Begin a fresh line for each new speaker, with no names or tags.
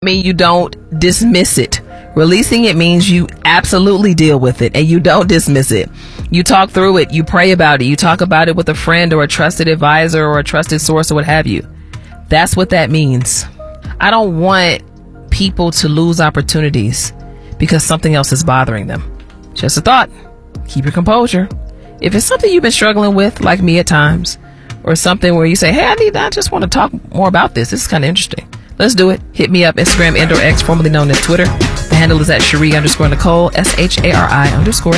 mean you don't dismiss it. Releasing it means you absolutely deal with it and you don't dismiss it. You talk through it. You pray about it. You talk about it with a friend or a trusted advisor or a trusted source or what have you. That's what that means. I don't want people to lose opportunities because something else is bothering them. Just a thought. Keep your composure. If it's something you've been struggling with, like me at times, or something where you say, hey, I just want to talk more about this. This is kind of interesting. Let's do it. Hit me up, Instagram and/or X, formerly known as Twitter. The handle is at Cherie_Nicole, SHARI_NICOLE.